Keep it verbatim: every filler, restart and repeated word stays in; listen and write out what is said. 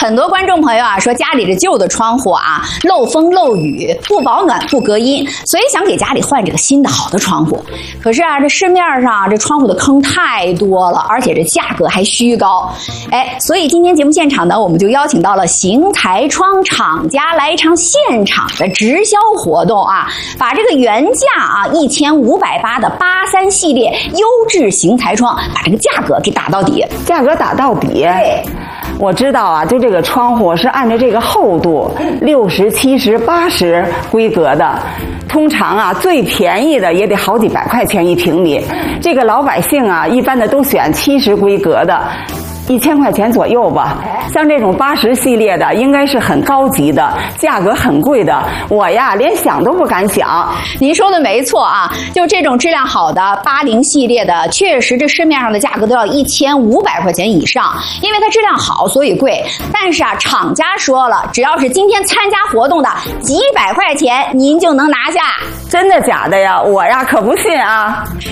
很多观众朋友啊说家里的旧的窗户啊漏风漏雨，不保暖不隔音，所以想给家里换这个新的好的窗户。可是啊，这市面上这窗户的坑太多了，而且这价格还虚高。哎，所以今天节目现场呢，我们就邀请到了邢台窗厂家来一场现场的直销活动啊，把这个原价啊一千五百八的八三系列优质邢台窗，把这个价格给打到底， 价格打到底。 对。 我知道啊，就这个窗户是按照这个厚度六十、七十、八十规格的，通常啊最便宜的也得好几百块钱一平米。这个老百姓啊，一般的都选七十规格的。一千块钱左右吧，像这种八十系列的，应该是很高级的，价格很贵的。我呀，连想都不敢想。 您说的没错啊，就这种质量好的八零系列的，确实这市面上的价格都要一千五百块钱以上，因为它质量好，所以贵。但是啊，厂家说了，只要是今天参加活动的，几百块钱您就能拿下。 真的假的呀？我呀可不信啊。